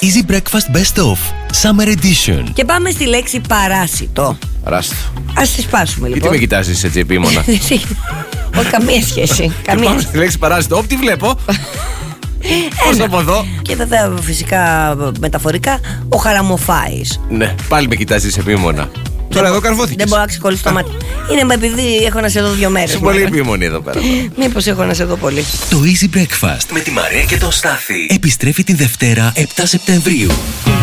Easy Breakfast Best Of Summer Edition. Και πάμε στη λέξη παράσιτο. Παράσιτο. Ας τη σπάσουμε λοιπόν. Γιατί με κοιτάζεις έτσι επίμονα? Όχι, καμία σχέση. Και πάμε στη λέξη παράσιτο. Όπ, τι βλέπω. Πώς από εδώ. Και βέβαια φυσικά μεταφορικά ο χαραμοφάης. Ναι, πάλι με κοιτάζεις επίμονα. Τώρα εδώ καρφώθηκες. Δεν μπορώ να ξεκολλήσω το μάτι. Είναι επειδή έχω να σε δω 2 μέρες. Είσαι πολύ επίμονη εδώ πέρα. Μήπως έχω να σε δω πολύ. Το Easy Breakfast με τη Μαρία και τον Στάθη επιστρέφει την Δευτέρα 7 Σεπτεμβρίου.